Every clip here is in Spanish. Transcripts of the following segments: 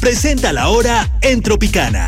presenta la hora en Tropicana.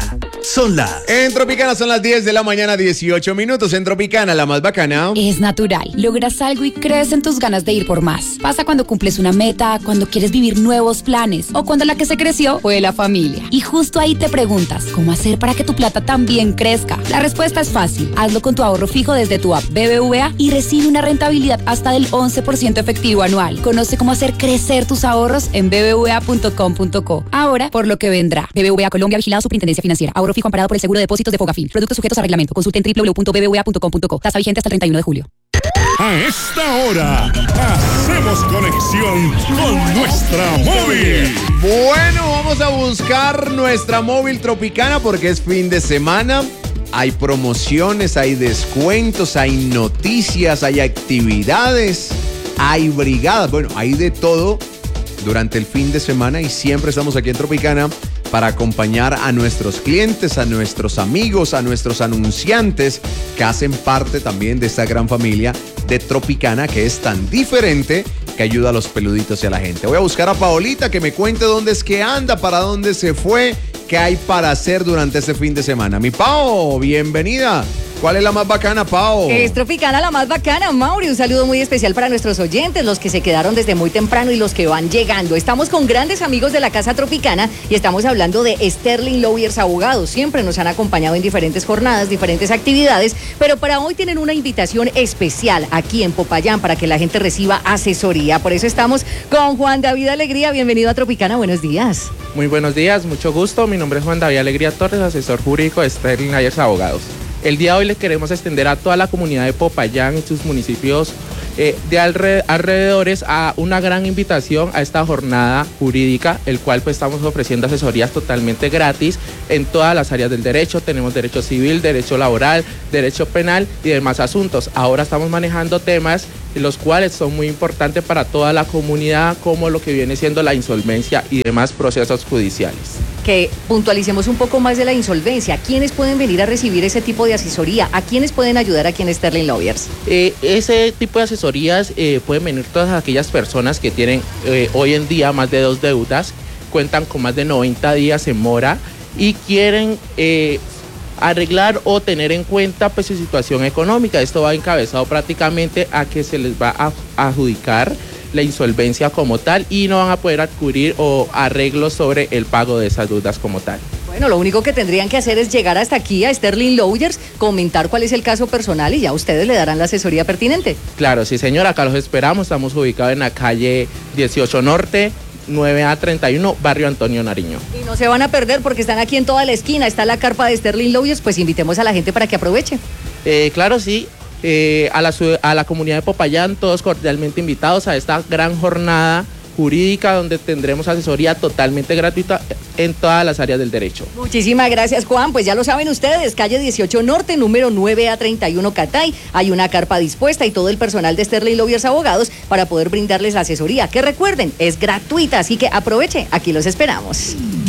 En Tropicana son las 10 de la mañana, 18 minutos. En Tropicana, la más bacana. Es natural. Logras algo y crees en tus ganas de ir por más. Pasa cuando cumples una meta, cuando quieres vivir nuevos planes o cuando la que se creció fue la familia. Y justo ahí te preguntas, ¿cómo hacer para que tu plata también crezca? La respuesta es fácil. Hazlo con tu ahorro fijo desde tu app BBVA y recibe una rentabilidad hasta del 11% efectivo anual. Conoce cómo hacer crecer tus ahorros en bbva.com.co. Ahora, por lo que vendrá. BBVA Colombia, vigilado Superintendencia Financiera. Ahorro fijo amparado por el seguro de depósitos de Fogafín. Productos sujetos a reglamento. Consulte en www.bbva.com.co. Tasa vigente hasta el 31 de julio. A esta hora, hacemos conexión con nuestra móvil. Bueno, vamos a buscar nuestra móvil Tropicana porque es fin de semana. Hay promociones, hay descuentos, hay noticias, hay actividades, hay brigadas. Bueno, hay de todo durante el fin de semana y siempre estamos aquí en Tropicana para acompañar a nuestros clientes, a nuestros amigos, a nuestros anunciantes que hacen parte también de esta gran familia de Tropicana que es tan diferente que ayuda a los peluditos y a la gente. Voy a buscar a Paolita que me cuente dónde es que anda, para dónde se fue, qué hay para hacer durante este fin de semana. Mi Pao, bienvenida. ¿Cuál es la más bacana, Pao? Es Tropicana la más bacana, Mauri. Un saludo muy especial para nuestros oyentes, los que se quedaron desde muy temprano y los que van llegando. Estamos con grandes amigos de la Casa Tropicana y estamos hablando de Sterling Lawyers Abogados. Siempre nos han acompañado en diferentes jornadas, diferentes actividades, pero para hoy tienen una invitación especial aquí en Popayán para que la gente reciba asesoría. Por eso estamos con Juan David Alegría. Bienvenido a Tropicana, buenos días. Muy buenos días, mucho gusto. Mi nombre es Juan David Alegría Torres, asesor jurídico de Sterling Lawyers Abogados. El día de hoy le queremos extender a toda la comunidad de Popayán y sus municipios de alrededores a una gran invitación a esta jornada jurídica, el cual pues estamos ofreciendo asesorías totalmente gratis en todas las áreas del derecho. Tenemos derecho civil, derecho laboral, derecho penal y demás asuntos. Ahora estamos manejando temas los cuales son muy importantes para toda la comunidad, como lo que viene siendo la insolvencia y demás procesos judiciales. Que puntualicemos un poco más de la insolvencia. ¿Quiénes pueden venir a recibir ese tipo de asesoría? ¿A quiénes pueden ayudar aquí en Sterling Lawyers? Ese tipo de asesorías pueden venir todas aquellas personas que tienen hoy en día más de 2 deudas, cuentan con más de 90 días en mora y quieren arreglar o tener en cuenta pues su situación económica. Esto va encabezado prácticamente a que se les va a adjudicar la insolvencia como tal y no van a poder adquirir o arreglos sobre el pago de esas deudas como tal. Bueno, lo único que tendrían que hacer es llegar hasta aquí a Sterling Lawyers, comentar cuál es el caso personal y ya ustedes le darán la asesoría pertinente. Claro, sí señora, acá los esperamos. Estamos ubicados en la calle 18 Norte, 9A31, barrio Antonio Nariño. Y no se van a perder porque están aquí en toda la esquina, está la carpa de Sterling Lawyers, pues invitemos a la gente para que aproveche. Claro, sí. A la comunidad de Popayán, todos cordialmente invitados a esta gran jornada jurídica donde tendremos asesoría totalmente gratuita en todas las áreas del derecho. Muchísimas gracias, Juan. Pues ya lo saben ustedes, calle 18 Norte, número 9A31 Catay. Hay una carpa dispuesta y todo el personal de Sterling Lawyers Abogados para poder brindarles la asesoría, que recuerden, es gratuita, así que aproveche, aquí los esperamos.